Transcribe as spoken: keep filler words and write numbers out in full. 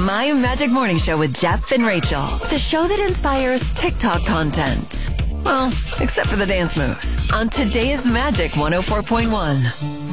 My Magic Morning Show with Jeff and Rachel. The show that inspires TikTok content. Well, except for the dance moves. On today's Magic one oh four point one.